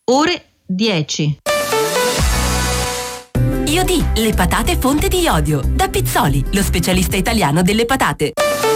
ore 10. Iodì, le patate fonte di iodio. Da Pizzoli, lo specialista italiano delle patate.